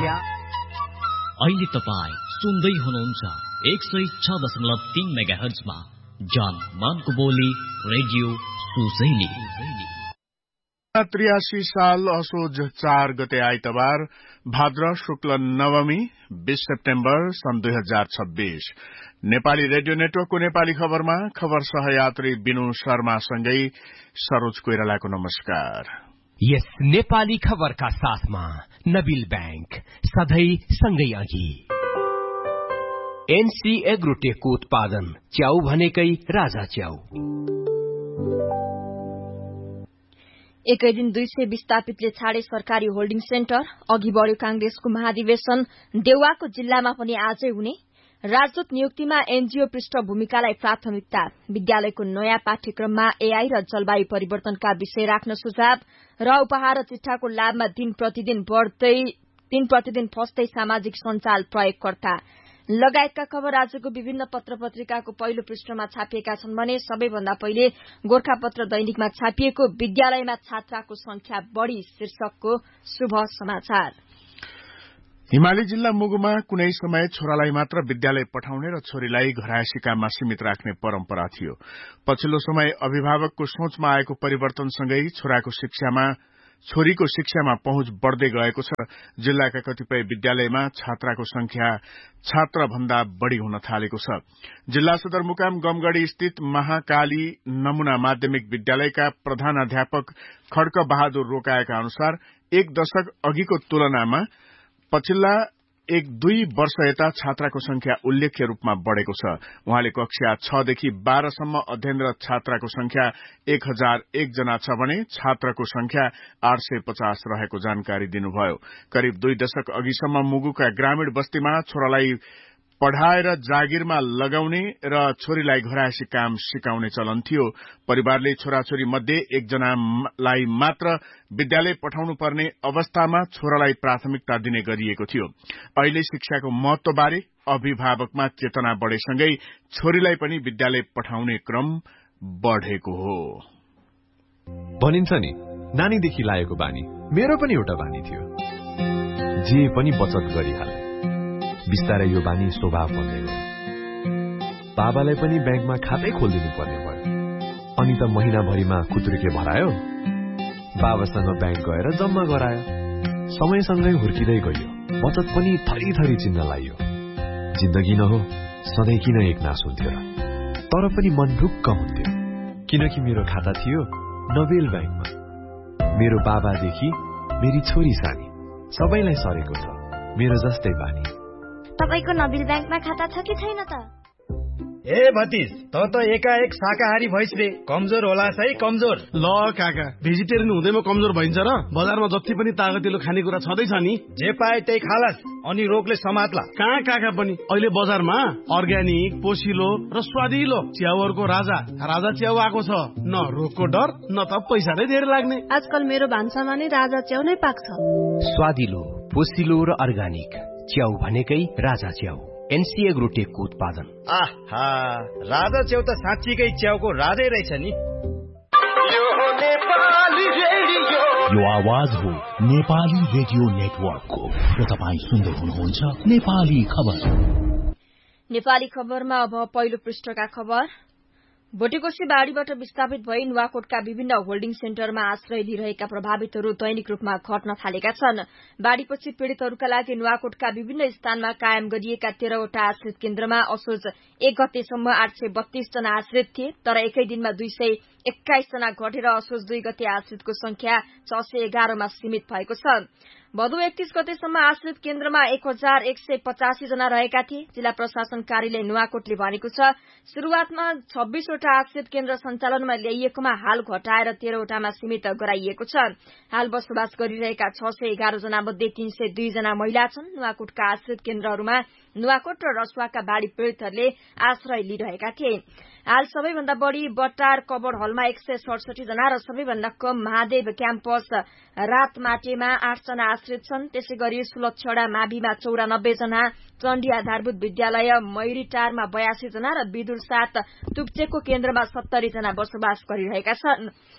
आज्ञा। अहिले तपाईँ सुन्दै हुनुहुन्छ 106.3 मेगाहर्जमा जान मानको बोली रेडियो सुसैली। 83 साल असोज 4 गते आइतबार भाद्र शुक्ल नवमी 20 सेप्टेम्बर सन् 2026 नेपाली रेडियो नेटवर्कको नेपाली खबरमा खबर सहयात्री बिनु शर्मासँगै सरोज कोइरालाको नमस्कार। यस नेपाली खबरका साथमा नबिल बैंक सधैं सँगै अघि। एनसी एग्रोटेकको उत्पादन च्याउ भनेकै राजा च्याउ। एकै दिन 200 विस्थापितले छाडे सरकारी होल्डिङ सेन्टर। अघि बढ्यो कांग्रेसको महाधिवेशन। देउवाको जिल्लामा पनि आजै हुने। राजदूत नियुक्तिमा एनजीओ पृष्ठभूमिकालाई प्राथमिकता। विद्यालयको नयाँ पाठ्यक्रममा एआई र जलवायु परिवर्तनका विषय राख्न सुझाव र उपहार र चिट्ठाको लाभमा दिन प्रतिदिन फस्दै सामाजिक सञ्जाल प्रयोगकर्ता लगायतका खबर आजको विभिन्न पत्र पत्रिकाको पहिलो पृष्ठमा छापिएका छन् भने सबैभन्दा पहिले गोरखापत्र दैनिकमा छापिएको विद्यालयमा छात्राको संख्या बढ़ी शीर्षकको शुभ समाचार। हिमाली जिल्ला मुगुमा कुनै समय छोरालाई मात्र विद्यालय पठाउने र छोरीलाई घरायसी काममा सीमित राख्ने परम्परा थियो। पछिल्लो समय अभिभावकको सोचमा आएको परिवर्तनसँगै छोरीको शिक्षामा पहुँच बढ़दै गएको छ। जिल्लाका कतिपय विद्यालयमा छात्राको संख्या छात्र भन्दा बढ़ी हुन थालेको छ। जिल्ला सदरमुकाम गमगढ़ी स्थित महाकाली नमूना माध्यमिक विद्यालयका प्रधानाध्यापक खड्क बहादुर रोकाएका अनुसार 1 दशक अघिको तुलनामा पछिल्ला 1-2 वर्ष यता छात्राको संख्या उल्लेख्य रूपमा बढ़ेको छ। उहाँले कक्षा 6 देखि 12 सम्म अध्ययनरत छात्राको संख्या 1001 जना छ भने छात्रको संख्या 850 रहेको जानकारी दिनुभयो। करिब 2 दशक अघिसम्म मुगुका ग्रामीण बस्तीमा छोरालाई पढ़ाएर जागिरमा लगाउने र छोरीलाई घरायसी काम सिकाउने चलन थियो। परिवारले छोराछोरी मध्ये 1 जनालाई मात्र विद्यालय पठाउनु पर्ने अवस्थामा छोरालाई प्राथमिकता दिने गरिएको थियो। अहिले शिक्षाको महत्वबारे अभिभावकमा चेतना बढ़ेसँगै छोरीलाई पनि विद्यालय पठाउने क्रम बढ़ेको हो। भनिन्छ नि नानीदेखि लागेको बानी मेरो पनि एउटा बानी थियो। जे पनि बचत गरिहाले। बिस्तारै यो बानी स्वभाव बन्दै गयो। बाबालाई पनि ब्याङ्कमा खातै खोलिदिनु पर्ने भयो। अनि त महिनाभरिमा खुत्रुके भरायो। बाबासँग ब्याङ्क गएर जम्मा गरायो। समयसँगै हुर्किँदै गयो। बचत पनि थरी चिन्न लाग्यो। जिन्दगी न हो सधैँ किन एक नास हुन्थ्यो र? तर पनि मन ढुक्क हुन्थ्यो किनकि मेरो खाता थियो नबेल ब्याङ्कमा। मेरो बाबादेखि मेरी छोरी सानी सबैलाई सरेको छ मेरो जस्तै बानी। तपाईको नबिल ब्याङ्कमा खाता छ कि छैन त? ए भतिज त एकाएक शाकाहारी भइस रे। कमजोर होला है कमजोर। ल काका भेजिटेरियन हुँदैमा कमजोर भइन्छ र? बजारमा जति पनि तागतिलो खानेकुरा छँदैछ नि। जे पाए त्यही खालास अनि रोगले समात्ला। कहाँ काका पनि अहिले बजारमा अर्ग्यानिक पोसिलो र स्वादिलो च्याउहरूको राजा च्याउ आएको छ। न रोगको डर न त पैसा नै धेरै लाग्ने। आजकल मेरो भान्सामा नै राजा च्याउ नै पाक्छ। स्वादिलो पोसिलो र अर्ग्यानिक च्याउ भनेकै राजा च्याउ। एनसी एग्रोटेकको उत्पादन। आहा राजा च्याउ त साँच्चीकै च्याउको राजै रहेछ नि। यो आवाज हो नेपाली रेडियो नेटवर्कको र तपाईँ सुन्दै हुनुहुन्छ नेपाली खबर। नेपाली खबरमा अब पहिलो पृष्ठका खबर। भोटेकोशी बाढ़ीबाट विस्थापित भई नुवाकोटका विभिन्न होल्डिङ सेन्टरमा आश्रय लिइरहेका प्रभावितहरू दैनिक रूपमा घट्न थालेका छन्। बाढ़ीपछि पीड़ितहरूका लागि नुवाकोटका विभिन्न स्थानमा कायम गरिएका 13 वटा आश्रित केन्द्रमा असोज 1 गतेसम्म 832 जना आश्रित थिए। तर एकै दिनमा 221 जना घटेर असोज 2 गते आश्रितको संख्या 611 मा सीमित भएको छ। भदौ 31 गतेसम्म आश्रित केन्द्रमा 1185 जना रहेका थिए। जिल्ला प्रशासन कार्यालय नुवाकोटले भनेको छ शुरूआतमा 26 वटा आश्रित केन्द्र सञ्चालनमा ल्याइएकोमा हाल घटाएर 13 वटामा सीमित गराइएको छ। हाल बसोबास गरिरहेका 611 जना मध्ये 302 जना महिला छन्। नुवाकोटका आश्रित केन्द्रहरूमा नुवाकोट र रसुवाका बाढ़ी पीड़ितहरूले आश्रय लिइरहेका थिए। हाल सबैभन्दा बढ़ी बटार कबर हलमा 167 जना र सबैभन्दा कम महादेव क्याम्पस रातमाटेमा 8 जना आश्रित छन्। त्यसैगरी सुलक्षणा माभिमा 94 जना, चण्डी आधारभूत विद्यालय मैरीटारमा 82 जना र विदुर 7 तुप्चेको केन्द्रमा 70 जना बसोबास गरिरहेका छन्।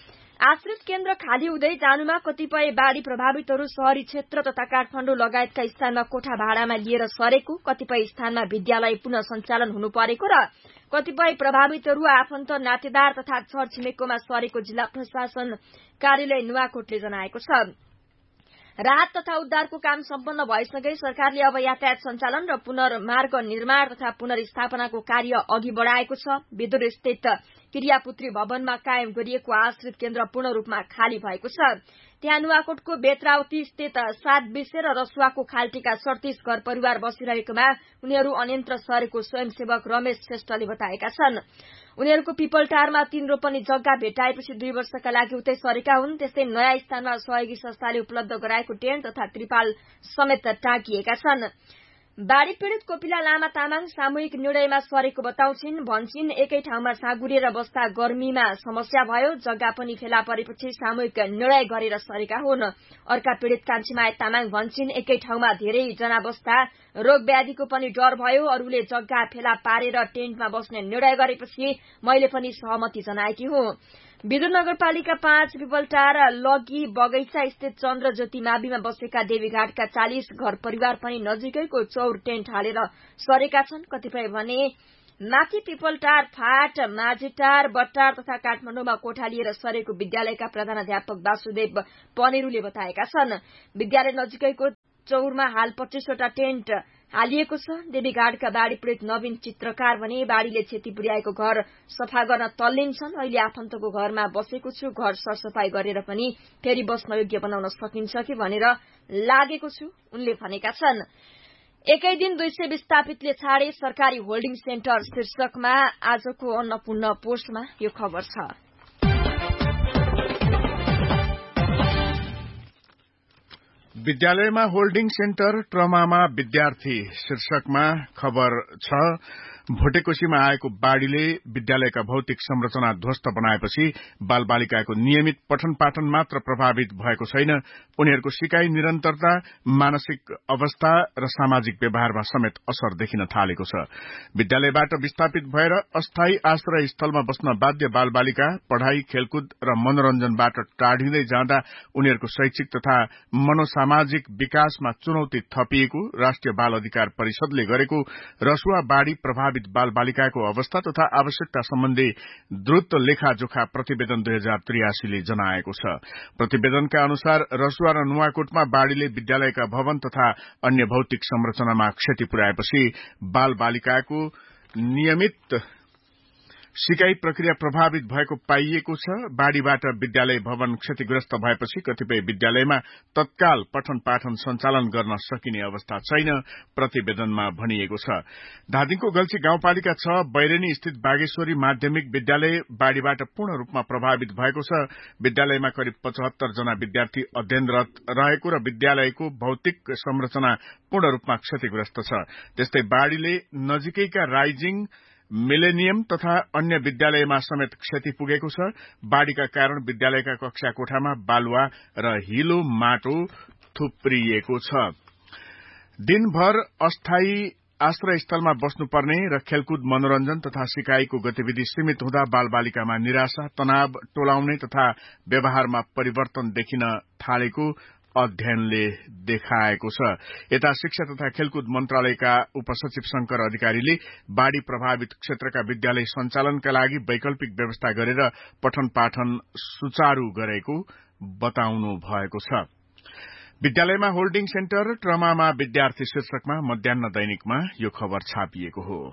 आश्रित केन्द्र खाली हुँदै जानुमा कतिपय बाढ़ी प्रभावितहरू शहरी क्षेत्र तथा काठमाडौँ लगायतका स्थानमा कोठा भाडामा लिएर सरेको, कतिपय स्थानमा विद्यालय पुनः सञ्चालन हुनु परेको र कतिपय प्रभावितहरू आफन्त नातेदार तथा छर छिमेकीमा सरेको जिल्ला प्रशासन कार्यालय नुवाकोटले जनाएको छ। राहत तथा उद्धारको काम सम्पन्न भएसँगै सरकारले अब यातायात सञ्चालन र पुनर्मार्ग निर्माण तथा पुनर्स्थापनाको कार्य अघि बढ़ाएको छ। विदुर स्थित क्रियापुत्री भवनमा कायम गरिएको आश्रित केन्द्र पूर्ण रूपमा खाली भएको छ। त्यहाँ नुवाकोटको बेत्रावती स्थित 7 विषय र रसुवाको खाल्टीका 38 घर परिवार बसिरहेकोमा उनीहरू अन्यन्त्र सरेको स्वयंसेवक रमेश श्रेष्ठले बताएका छन्। उनीहरूको पिपलटारमा 3 रोपनी जग्गा भेटाएपछि 2 वर्षका लागि उतै सरेका हुन्। त्यस्तै नयाँ स्थानमा सहयोगी संस्थाले उपलब्ध गराएको टेन्ट तथा त्रिपाल समेत टाँकिएका छन्। बाढ़ी पीड़ित कोपिला लामा तामाङ सामूहिक निर्णयमा सरेको बताउँछिन्। भन्छिन् एकै ठाउँमा साँगुरिएर बस्दा गर्मीमा समस्या भयो, जग्गा पनि फेला परेपछि सामूहिक निर्णय गरेर सरेका हुन्। अर्का पीड़ित कान्छीमाया तामाङ भन्छिन् एकै ठाउँमा धेरै जना बस्दा रोग व्याधिको पनि डर भयो। अरूले जग्गा फेला पारेर टेन्टमा बस्ने निर्णय गरेपछि मैले पनि सहमति जनाएकी हुँ। विदुर नगरपालिका 5 पिपलटार लगी बगैंचा स्थित चन्द्र ज्योति माविमा बसेका देवीघाटका 40 घर परिवार पनि नजिकैको चौर टेन्ट हालेर सरेका छन्। कतिपय भने माथि पिपलटार, फाट, माझीटार, बट्टार तथा काठमाडौँमा कोठा लिएर सरेको विद्यालयका प्रधानाध्यापक वासुदेव पनेरूले बताएका छन्। विद्यालय नजिकैको चौरमा हाल 25 वटा टेन्ट हालिएको छ। देवीघाटका बाढ़ी पीड़ित नवीन चित्रकार भने बाढ़ीले क्षति पुर्याएको घर सफा गर्न तल्लिन्छन्। अहिले आफन्तको घरमा बसेको छु, घर सरसफाई गरेर पनि फेरि बस्न योग्य बनाउन सकिन्छ कि भनेर लागेको छु उनले भनेका छन्। एकै दिन 200 विस्थापितले छाडे सरकारी होल्डिङ सेन्टर शीर्षकमा आजको अन्नपूर्ण पोस्टमा यो खबर छ। विद्यालयमा होल्डिङ सेन्टर, ट्रमामा विद्यार्थी शीर्षकमा खबर छ। भोटेकोशीमा आएको बाढ़ीले विद्यालयका भौतिक संरचना ध्वस्त बनाएपछि बालबालिकाको नियमित पठन पाठन मात्र प्रभावित भएको छैन, उनीहरूको सिकाइ निरन्तरता, मानसिक अवस्था र सामाजिक व्यवहारमा समेत असर देखिन थालेको छ। विद्यालयबाट विस्थापित भएर अस्थायी आश्रय स्थलमा बस्न बाध्य बालबालिका पढ़ाई, खेलकुद र मनोरञ्जनबाट टाढिँदै जाँदा उनीहरूको शैक्षिक तथा मनोसामाजिक विकासमा चुनौती थपिएको राष्ट्रिय बाल अधिकार परिषदले गरेको रसुवा बाढ़ी प्रभावित बालबालिकाको अवस्था तथा आवश्यकता सम्बन्धी द्रुत लेखाजोखा प्रतिवेदन 2083 ले जनाएको छ। प्रतिवेदनका अनुसार रसुवा र नुवाकोटमा बाढ़ीले विद्यालयका भवन तथा अन्य भौतिक संरचनामा क्षति पुर्याएपछि बालबालिकाको नियमित सिकाइ प्रक्रिया प्रभावित भएको पाइएको छ। बाढ़ीबाट विद्यालय भवन क्षतिग्रस्त भएपछि कतिपय विद्यालयमा तत्काल पठन पाठन सञ्चालन गर्न सकिने अवस्था छैन, प्रतिवेदनमा भनिएको छ। धादिङको गल्छी गाउँपालिका 6 बैरेनी स्थित बागेश्वरी माध्यमिक विद्यालय बाढ़ीबाट पूर्ण रूपमा प्रभावित भएको छ। विद्यालयमा करिब 75 जना विद्यार्थी अध्ययनरत रहेको र विद्यालयको भौतिक संरचना पूर्ण रूपमा क्षतिग्रस्त छ। त्यस्तै बाढ़ीले नजिकैका राइजिङ, मिलेनियम तथा अन्य विद्यालयमा समेत क्षति पुगेको छ। बाढ़ीका कारण विद्यालयका कक्षा कोठामा बालुवा र हिलो माटो थुप्रिएको छ। दिनभर अस्थायी आश्रय स्थलमा बस्नुपर्ने र खेलकुद, मनोरञ्जन तथा सिकाइको गतिविधि सीमित हुँदा बालबालिकामा निराशा, तनाव टोलाउने तथा व्यवहारमा परिवर्तन देखिन थालेको अध्ययनले देखाएको छ। यता शिक्षा तथा खेलकुद मन्त्रालयका उपसचिव शंकर अधिकारीले बाढ़ी प्रभावित क्षेत्रका विद्यालय सञ्चालनका लागि वैकल्पिक व्यवस्था गरेर पठन पाठन सुचारू गरेको बताउनु भएको छ। विद्यालयमा होल्डिङ सेन्टर, ट्रमामा विद्यार्थी शीर्षकमा मध्याह्न दैनिकमा यो खबर छापिएको हो।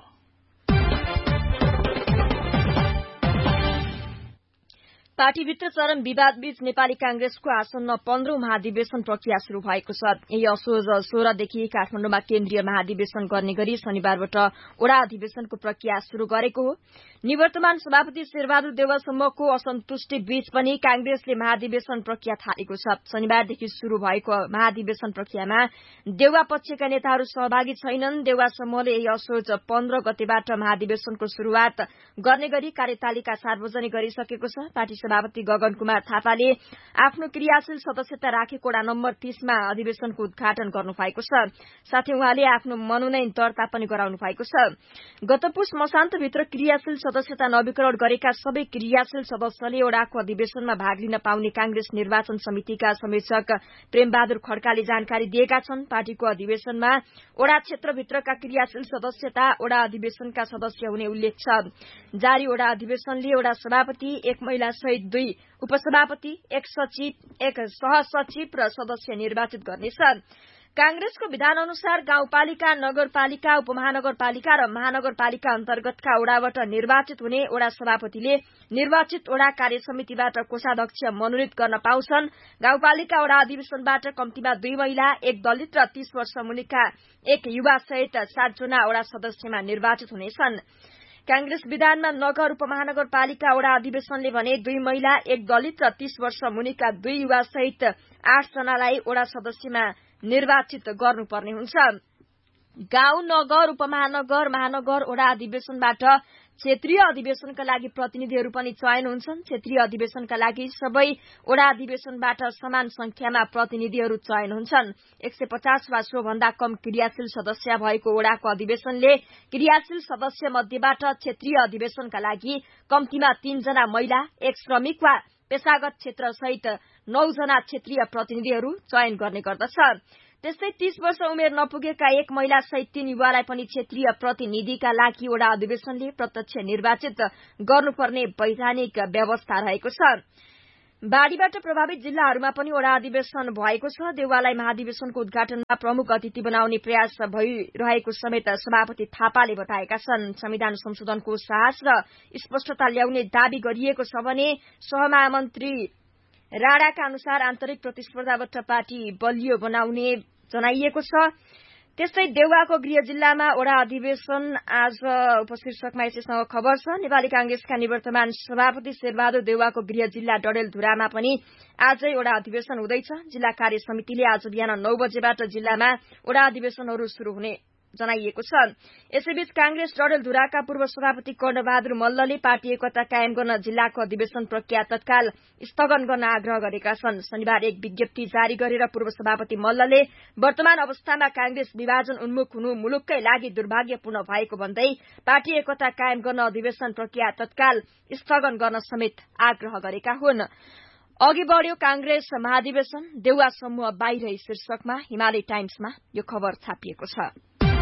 पार्टीभित्र चरम विवादबीच नेपाली कांग्रेसको आसन्न 15औं महाधिवेशन प्रक्रिया शुरू भएको छ। यही असोज 16 देखि काठमाडौँमा केन्द्रीय महाधिवेशन गर्ने गरी शनिबारबाट ओडा अधिवेशनको प्रक्रिया शुरू गरेको हो। निवर्तमान सभापति शेरबहादुर देउवासम्मको असन्तुष्टि बीच पनि कांग्रेसले महाधिवेशन प्रक्रिया थालेको छ। शनिबारदेखि शुरू भएको महाधिवेशन प्रक्रियामा देउवा पक्षका नेताहरू सहभागी छैनन्। देउवा समूहले यही असोज 15 गतेबाट महाधिवेशनको शुरूआत गर्ने गरी कार्यतालिका सार्वजनिक गरिसकेको छ। पार्टी सभापति गगन कुमार थापाले आफ्नो क्रियाशील सदस्यता राखेको वडा नम्बर 30 मा अधिवेशनको उद्घाटन गर्नु भएको छ। साथै उहाँले आफ्नो मनोनयन दर्ता पनि गराउनु भएको छ। गत पुस मसान्तभित्र क्रियाशील सदस्यता नवीकरण गरेका सबै क्रियाशील सदस्यले वडाको अधिवेशनमा भाग लिन पाउने कांग्रेस निर्वाचन समितिका संयोजक प्रेमबहादुर खड्काले जानकारी दिएका छन्। पार्टीको अधिवेशनमा वडा क्षेत्रभित्रका क्रियाशील सदस्यता वडा अधिवेशनका सदस्य हुने उल्लेख छ। जारी वडा अधिवेशनले वडा सभापति, 1 महिला सहित 2 उपसभापति, 1 सचिव, 1 सहसचिव र सदस्य निर्वाचित गर्नेछ। कांग्रेसको विधान अनुसार गाउँपालिका, नगरपालिका, उपमहानगरपालिका र महानगरपालिका अन्तर्गतका वडाबाट निर्वाचित हुने वडा सभापतिले निर्वाचित वडा कार्यसमितिबाट कोषाध्यक्ष मनोनित गर्न पाउँछन्। गाउँपालिका वडा अधिवेशनबाट कम्तीमा 2 महिला, 1 दलित र 30 वर्ष मुनिका 1 युवा सहित 7 जना वडा सदस्यमा निर्वाचित हुनेछन्। कांग्रेस विधानमा नगर उपमहानगरपालिका वडा अधिवेशनले भने 2 महिला, 1 दलित र 30 वर्ष मुनिका 2 युवा सहित 8 जनालाई वडा सदस्यमा निर्वाचित गर्नुपर्ने हुन्छ। गाउँ, नगर, उपमहानगर, महानगर वडा अधिवेशनबाट क्षेत्रीय अधिवेशनका लागि प्रतिनिधिहरू पनि चयन हुन्छन्। क्षेत्रीय अधिवेशनका लागि सबै वडा अधिवेशनबाट समान संख्यामा प्रतिनिधिहरू चयन हुन्छन्। 150 वा सोभन्दा कम क्रियाशील सदस्य भएको वडाको अधिवेशनले क्रियाशील सदस्य मध्येबाट क्षेत्रीय अधिवेशनका लागि कम्तीमा 3 जना महिला, 1 श्रमिक वा पेशागत क्षेत्र सहित 9 जना क्षेत्रीय प्रतिनिधिहरू चयन गर्ने गर्दछ। त्यस्तै 30 वर्ष उमेर नपुगेका 1 महिला सहित 3 युवालाई पनि क्षेत्रीय प्रतिनिधिका लागि वडा अधिवेशनले प्रत्यक्ष निर्वाचित गर्नुपर्ने वैधानिक व्यवस्था रहेको छ। बाढ़ीबाट प्रभावित जिल्लाहरूमा पनि वडा अधिवेशन भएको छ। देउवालाई महाधिवेशनको उद्घाटनमा प्रमुख अतिथि बनाउने प्रयास भइरहेको समेत सभापति थापाले बताएका छन्। संविधान संशोधनको साहस र स्पष्टता ल्याउने दावी गरिएको छ भने सहमहामन्त्री राणाका अनुसार आन्तरिक प्रतिस्पर्धाबाट पार्टी बलियो बनाउने जनाइएको छ। त्यस्तै देउवाको गृह जिल्लामा वडा अधिवेशन आज उपशीर्षकमा यसैसँग खबर छ। नेपाली कांग्रेसका निवर्तमान सभापति शेरबहादुर देउवाको गृह जिल्ला डडेलधुरामा पनि आजै वडा अधिवेशन हुँदैछ। जिल्ला कार्य समितिले आज बिहान 9 बजेबाट जिल्लामा वडा अधिवेशनहरू शुरू हुने जनाइएको छ। यसैबीच कांग्रेस डडेलधुराका पूर्व सभापति कर्णबहादुर मल्लले पार्टी एकता कायम गर्न जिल्लाको अधिवेशन प्रक्रिया तत्काल स्थगन गर्न आग्रह गरेका छन्। शनिबार एक विज्ञप्ति जारी गरेर पूर्व सभापति मल्लले वर्तमान अवस्थामा कांग्रेस विभाजन उन्मुख हुनु मुलुककै लागि दुर्भाग्यपूर्ण भएको भन्दै पार्टी एकता कायम गर्न अधिवेशन प्रक्रिया तत्काल स्थगन गर्न समेत आग्रह गरेका हुन्। अघि बढ्यो कांग्रेस महाधिवेशन, देउवा समूह बाहिर शीर्षकमा हिमालय टाइम्समा यो खबर छापिएको छ।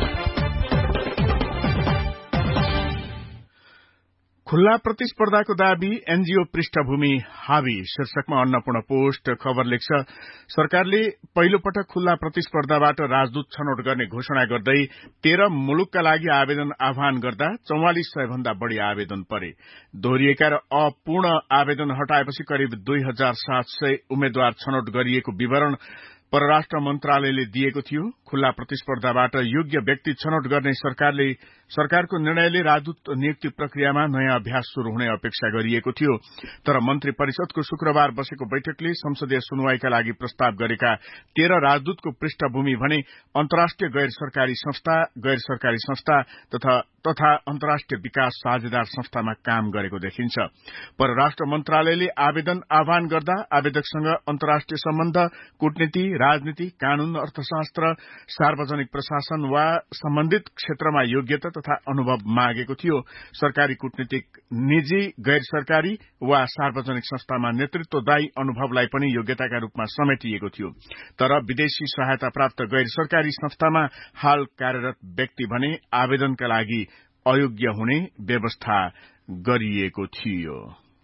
खुल्ला प्रतिस्पर्धाको दाबी, एनजीओ पृष्ठभूमि हावी शीर्षकमा अन्नपूर्ण पोस्ट खबर लेख्छ। सरकारले पहिलो पटक खुल्ला प्रतिस्पर्धाबाट राजदूत छनौट गर्ने घोषणा गर्दै 13 मुलुकका लागि आवेदन आह्वान गर्दा 4400 भन्दा बढ़ी आवेदन परे। दोहोरिएका र अपूर्ण आवेदन हटाएपछि करिब 2700 उम्मेद्वार छनौट गरिएको विवरण परराष्ट्र मन्त्रालयले दिएको थियो। खुल्ला प्रतिस्पर्धाबाट योग्य व्यक्ति छनौट गर्ने सरकारको निर्णयले राजदूत नियुक्ति प्रक्रियामा नयाँ अभ्यास शुरू हुने अपेक्षा गरिएको थियो। तर मन्त्री परिषदको शुक्रबार बसेको बैठकले संसदीय सुनवाईका लागि प्रस्ताव गरेका 13 राजदूतको पृष्ठभूमि भने अन्तर्राष्ट्रिय गैर सरकारी संस्था तथा अन्तर्राष्ट्रिय विकास साझेदार संस्थामा काम गरेको देखिन्छ। परराष्ट्र मन्त्रालयले आवेदन आह्वान गर्दा आवेदकसँग अन्तर्राष्ट्रिय सम्बन्ध, कूटनीति, राजनीति, कानून, अर्थशास्त्र, सार्वजनिक प्रशासन वा सम्बन्धित क्षेत्रमा योग्यता तथा अनुभव मागेको थियो। सरकारी, कूटनीतिक, निजी, गैर सरकारी वा सार्वजनिक संस्थामा नेतृत्वदायी अनुभवलाई पनि योग्यताका रूपमा समेटिएको थियो। तर विदेशी सहायता प्राप्त गैर सरकारी संस्थामा हाल कार्यरत व्यक्ति भने आवेदनका लागि अयोग्य हुने व्यवस्था गरिएको थियो।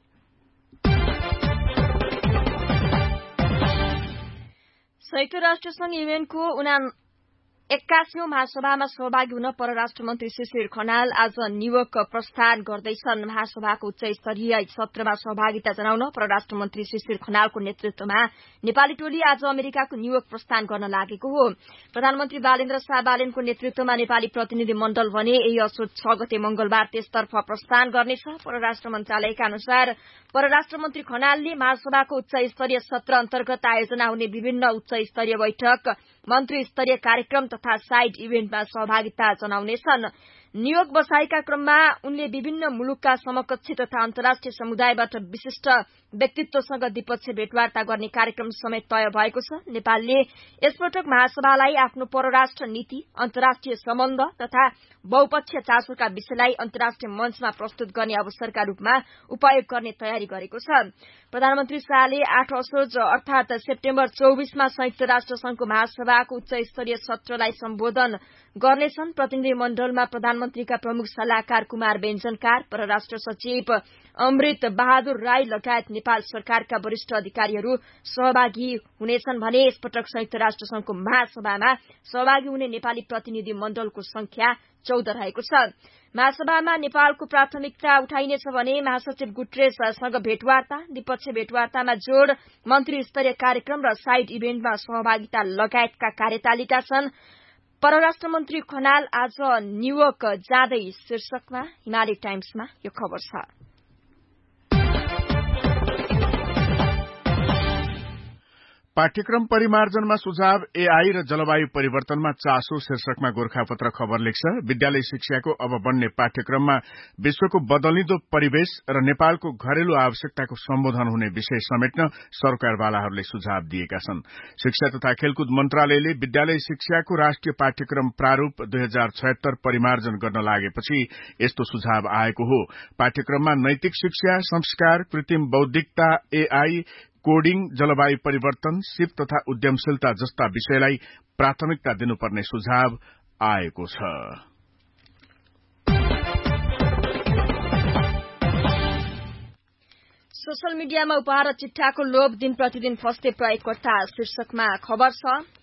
संयुक्त राष्ट्र संघ युएनको 81औं महासभामा सहभागी हुन परराष्ट्र मन्त्री शिशिर खनाल आज न्यूयोर्क प्रस्थान गर्दैछन्। महासभाको उच्च स्तरीय सत्रमा सहभागिता जनाउन परराष्ट्र मन्त्री शिशिर खनालको नेतृत्वमा नेपाली टोली आज अमेरिकाको न्यूयोर्क प्रस्थान गर्न लागेको हो। प्रधानमन्त्री बालेन्द्र शाह बालेनको नेतृत्वमा नेपाली प्रतिनिधि मण्डल भने यही असोज 6 गते मंगलबार त्यसतर्फ प्रस्थान गर्नेछ। परराष्ट्र मन्त्रालयका अनुसार परराष्ट्र मन्त्री खनालले महासभाको उच्च स्तरीय सत्र अन्तर्गत आयोजना हुने विभिन्न उच्च स्तरीय बैठक, मन्त्री स्तरीय कार्यक्रम तथा साइड इभेन्टमा सहभागिता जनाउनेछन्। न्यूयोर्क बसाइका क्रममा उनले विभिन्न मुलुकका समकक्षी तथा अन्तर्राष्ट्रिय समुदायबाट विशिष्ट व्यक्तित्वसँग द्विपक्षीय भेटवार्ता गर्ने कार्यक्रम समेत तय भएको छ। नेपालले यसपटक महासभालाई आफ्नो परराष्ट्र नीति, अन्तर्राष्ट्रिय सम्बन्ध तथा बहुपक्षीय चासोका विषयलाई अन्तर्राष्ट्रिय मञ्चमा प्रस्तुत गर्ने अवसरका रूपमा उपयोग गर्ने तयारी गरेको छ। प्रधानमन्त्री शाहले 8 असोज अर्थात सेप्टेम्बर 24 मा संयुक्त राष्ट्र संघको महासभाको उच्च स्तरीय सत्रलाई सम्बोधन गर्नेछन्। प्रतिनिधि मण्डलमा प्रधानमन्त्रीका प्रमुख सल्लाहकार कुमार बेञ्जनकार, परराष्ट्र सचिव अमृत बहादुर राई लगायत नेपाल सरकारका वरिष्ठ अधिकारीहरू सहभागी हुनेछन् भने यसपटक संयुक्त राष्ट्र संघको महासभामा सहभागी हुने नेपाली प्रतिनिधि मण्डलको संख्या 14 रहेको छ। महासभामा नेपालको प्राथमिकता उठाइनेछ भने महासचिव गुटरेससँग भेटवार्ता, द्विपक्षीय भेटवार्तामा जोड़, मन्त्री स्तरीय कार्यक्रम र साइड इभेन्टमा सहभागिता लगायतका कार्यतालिका छन्। परराष्ट्र मन्त्री खनाल आज न्यूयोर्क जाँदै शीर्षकमा हिमालय टाइम्समा यो खबर छ। पाठ्यक्रम परिमार्जनमा सुझाव, एआई र जलवायु परिवर्तनमा चासो शीर्षकमा गोरखापत्र खबर लेख्छ। विद्यालय शिक्षाको अब बन्ने पाठ्यक्रममा विश्वको बदलिँदो परिवेश र नेपालको घरेलु आवश्यकताको सम्बोधन हुने विषय समेट्न सरकारवालाहरूले सुझाव दिएका छन्। शिक्षा तथा खेलकुद मन्त्रालयले विद्यालय शिक्षाको राष्ट्रिय पाठ्यक्रम प्रारूप 2076 परिमार्जन गर्न लागेपछि यस्तो सुझाव आएको हो। पाठ्यक्रममा नैतिक शिक्षा, संस्कार, कृत्रिम बौद्धिकता, एआई, कोडिङ, जलवायु परिवर्तन, सिप तथा उद्यमशीलता जस्ता विषयलाई प्राथमिकता दिनुपर्ने सुझाव आएको छ। सोशल मिडियामा उपहार र चिट्ठाको लोभ दिन प्रतिदिन फस्दै प्रयोगकर्ता शीर्षकमा खबर छ।